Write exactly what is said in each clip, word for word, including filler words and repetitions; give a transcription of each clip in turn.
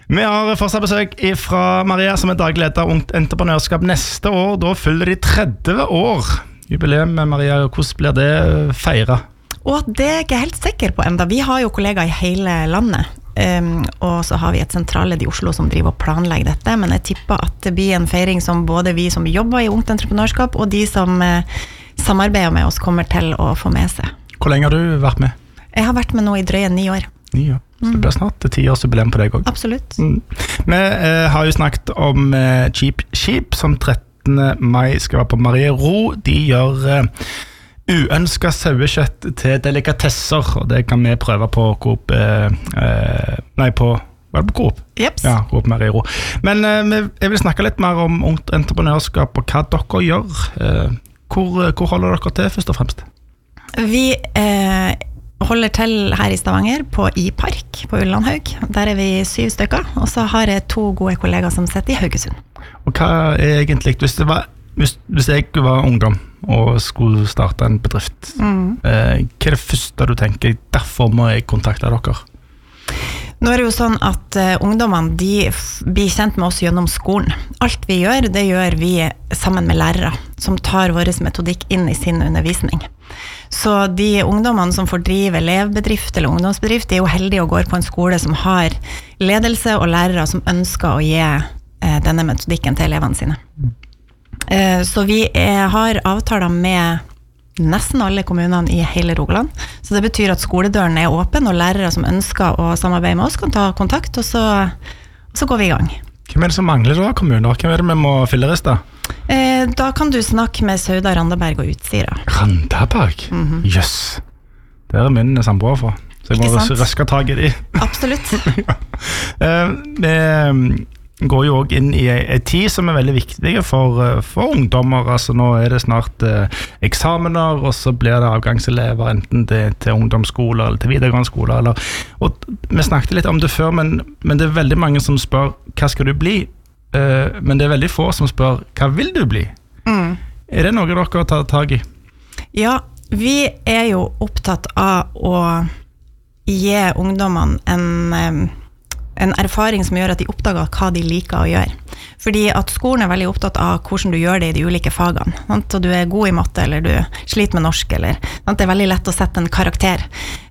Vi har fortsatt besøk fra Maria, som er daglig leder av Ungt Entreprenørskap. Neste år, da fyller de tretti år. Jubileum, Maria, hvordan blir det feiret? Og det er jeg ikke helt sikker på enda. Vi har jo kollegaer i hele landet, um, og så har vi et sentralledd i Oslo som driver og planlegger dette, men jeg tipper at det blir en feiring som både vi som jobber i Ungt Entreprenørskap og de som uh, samarbeider med oss kommer til å få med seg. Hvor lenge har du vært med? Jeg har vært med nå i drøye ni år. Ni år. Så det blir snart ti års jubileum på deg også. Absolutt. Mm. Vi eh, har jo snakket om eh, Cheap Sheep, som trettende mai skal være på Mariero. De gjør eh, uønsket sauekjøtt til delikatesser, og det kan vi prøve på Coop, eh, eh, nei på, var det på Coop? Jeps. Ja, Coop Mariero. Men eh, jeg vil snakke litt mer om Ungt Entreprenørskap og hva dere gjør. Eh, hvor, hvor holder dere til først og fremst? Vi eh, holder til her i Stavanger på I-park på Ullandhaug. Der er vi syv stykker, og så har jeg to gode kollegaer som sitter i Haugesund. Og hva er egentlig, hvis, det var, hvis, hvis jeg var ungdom og skulle starte en bedrift, mm. eh, hva er det første du tenker, derfor må jeg kontakte dere? Nå er det jo sånn at uh, ungdommene de f- blir kjent med oss gjennom skolen. Alt vi gjør, det gjør vi sammen med lærere, som tar vår metodikk inn i sin undervisning. Så de ungdommene som får drive elevbedrift eller ungdomsbedrift, de er jo heldige å gå på en skole som har ledelse og lærere som ønsker å gi uh, denne metodikken til elevene sine. Uh, så vi er, har avtaler med nesten alle kommunene i hele Rogaland. Så det betyr at skoledøren er åpen, og lærere som ønsker å samarbeide med oss kan ta kontakt, og så, og så går vi i gang. Hvem er det som mangler da, kommuner? Hvem er det vi må filleriste? Eh, da kan du snakke med Sauda, Randaberg og Utsira. Randaberg? Mm-hmm. Yes. Det er min samboer for. Så jeg må røske tag i de. Absolutt. ja. eh, det går jo også inn i en tid som er veldig viktig for, for ungdommer. Altså nå er det snart eh, eksamener, og så blir det avgangselever enten til, til ungdomsskole eller til videregående skole. Eller, og vi snakket litt om det før, men, men det er veldig mange som spør hva skal du bli? Eh, men det er veldig få som spør hva vil du bli? Mm. Er det noe dere tar tag i? Ja, vi er jo opptatt av å gi ungdommene en en erfaring som gjør at de oppdager hva de liker å gjøre. Fordi at skolen er veldig opptatt av hvordan du gjør det i de ulike fagene. Sant? Og du er god i matte, eller du sliter med norsk, eller sant? Det er veldig lett å sette en karakter.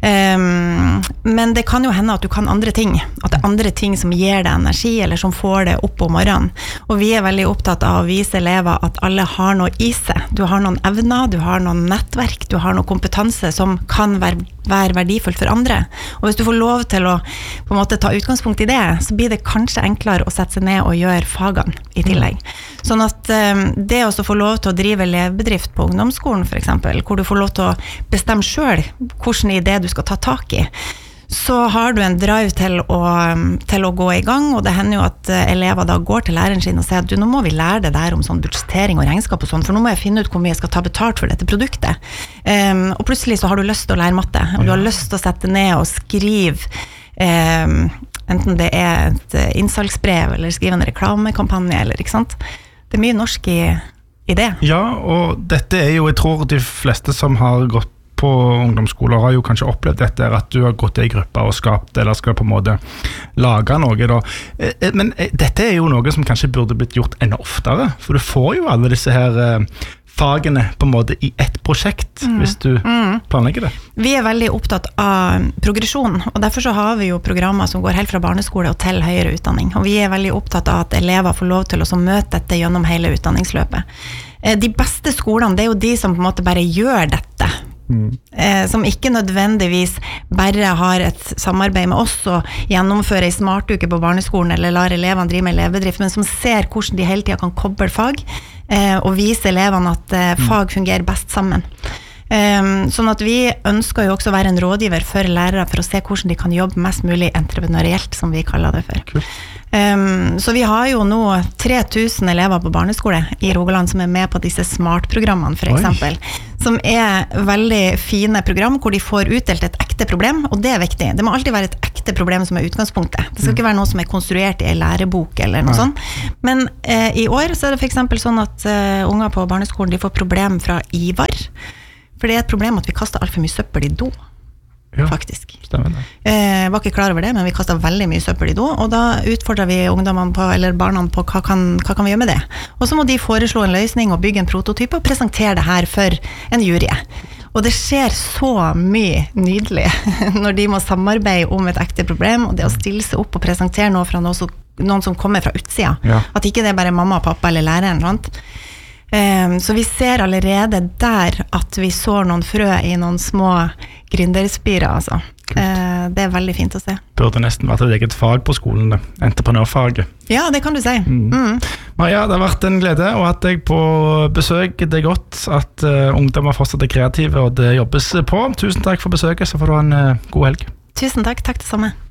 Um, men det kan jo hende at du kan andre ting. At det er andre ting som gir deg energi, eller som får det opp om morgenen. Og vi er veldig opptatt av å vise elever at alle har noe i seg. Du har noen evner, du har noen nettverk, du har noe kompetanse som kan være, være verdifullt for andre. Og hvis du får lov til å på en måte ta utgangspunkt i det, så blir det kanskje enklere å sette seg ned og gjøre fagene i tillegg. Sånn at um, det å få lov til å drive elevbedrift på ungdomsskolen for eksempel, hvor du får lov til å bestemme selv hvilken idé du skal ta tak i, så har du en drive til å, til å gå i gang, og det hender jo at elever da går til læreren sin og sier at du, nå må vi lære det der om sånn budsjettering og regnskap og sånn, for nå må jeg finne ut hvor mye jeg skal ta betalt for dette produktet. Um, og plutselig så har du lyst til å lære matte, og du har lyst til å sette ned og skrive um, enten det er et innsalgsbrev eller skrive en reklamekampanje, eller ikke sant? Det er mye norsk i, i det. Ja, og dette er jo, jeg tror de fleste som har gått på ungdomsskoler har jo kanskje opplevd dette, at du har gått i gruppa og skapt, eller skal på en måte lage noe da. Men dette er jo noe som kanskje burde blitt gjort enda oftere, for du får jo alle disse her fagene på en måte i ett prosjekt, mm. hvis du mm. planlegger det. Vi er veldig opptatt av progresjon, og derfor så har vi jo programmer som går helt fra barneskole og til høyere utdanning, og vi er veldig opptatt av at elever får lov til å møte dette gjennom hele utdanningsløpet. De beste skolene, det er jo de som på en måte bare gjør dette, Mm. Eh, som ikke nødvendigvis bare har et samarbeid med oss og gjennomfører en smartuke på barneskolen eller lar elevene drive med elevbedrift, men som ser hvordan de hele tiden kan koble fag eh, og vise elevene at eh, fag fungerer best sammen. Um, sånn at vi ønsker jo også å være en rådgiver for lærere for å se hvordan de kan jobbe mest mulig entreprenørielt, som vi kaller det for. Cool. Um, så vi har jo nå tre tusen elever på barneskole i Rogaland som er med på disse smart-programmene for eksempel, Oi. Som er veldig fine program hvor de får utdelt et ekte problem, og det er viktig. Det må alltid være et ekte problem som er utgangspunktet. Det skal mm. ikke være noe som er konstruert i en lærebok eller noe Nei. Sånt. Men eh, i år så er det for eksempel sånn at uh, unger på barneskolen de får problem fra Ivar. For det er et problem at vi kaster alt for mye søppel i do. ja, faktisk. Stemmer det. Jeg var ikke klar over det, men vi kastet veldig mye søppel i do, og da utfordret vi ungdommene på, eller barna på hva kan, hva kan vi gjøre med det. Og så må de foreslå en løsning og bygge en prototype og presentere det her for en jury. Og det skjer så mye nydelig når de må samarbeide om et ekte problem, og det å stille seg opp og presentere noe fra noe som, noen som kommer fra utsida. Ja. At ikke det er bare mamma, pappa eller læreren, sant? Um, så vi ser allerede der at vi sår noen frø i noen små gründerspirer, altså. Uh, det er veldig fint å se. Burde nesten vært et eget fag på skolen, det. Entreprenørfaget. Ja, det kan du si. Mm. Mm. Maja, det har vært en glede å ha deg på besøk. Det er godt at uh, ungdommer fortsatt er kreative, og det jobbes på. Tusen takk for besøket, så får du ha en uh, god helg. Tusen takk, takk det samme.